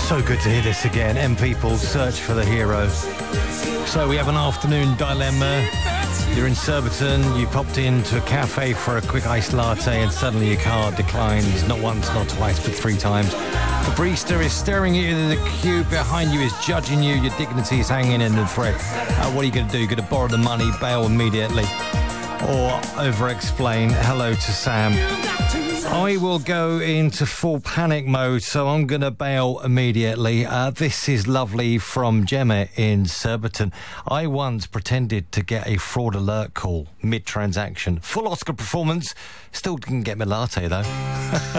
So good to hear this again. M People, Search for the Hero. So we have an afternoon dilemma. You're in Surbiton, you popped into a cafe for a quick iced latte and suddenly your card declines, not once, not twice, but 3 times. The barista is staring at you, the queue behind you is judging you, your dignity is hanging in the thread. What are you going to do? You're going to borrow the money, bail immediately, or over-explain? Hello to Sam. I will go into full panic mode, so I'm going to bail immediately. This is lovely from Gemma in Surbiton. I once pretended to get a fraud alert call mid-transaction. Full Oscar performance. Still didn't get my latte, though.